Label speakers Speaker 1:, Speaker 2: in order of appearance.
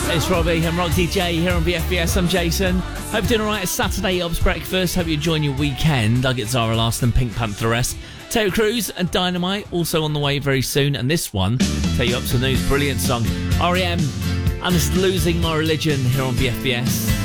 Speaker 1: It's Robbie and Rock DJ here on BFBS. I'm Jason. Hope you're doing alright. It's Saturday Obs Breakfast. Hope you're enjoying your weekend. I get Zara Larsson, Pink Pantheress, Taylor Cruz and Dynamite also on the way very soon. And this one, tell you up to the news, brilliant song. R.E.M. and this is Losing My Religion here on BFBS.